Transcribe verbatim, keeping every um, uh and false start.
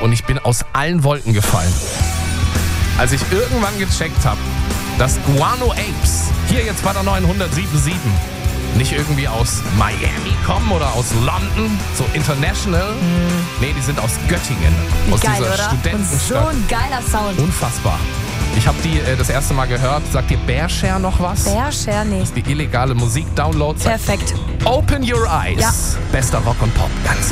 und ich bin aus allen Wolken gefallen. Als ich irgendwann gecheckt habe, dass Guano Apes hier jetzt bei der neuen hundertsieben Komma sieben nicht irgendwie aus Miami kommen oder aus London, so international. Mhm. Nee, die sind aus Göttingen, aus Geil, dieser oder? Studentenstadt. Und so ein geiler Sound. Unfassbar. Ich habe die äh, das erste Mal gehört. Sagt dir Bearshare noch was? Bearshare, nee. Die illegale Musik-Downloads. Perfekt. Open Your Eyes. Ja. Bester Rock und Pop. Ganz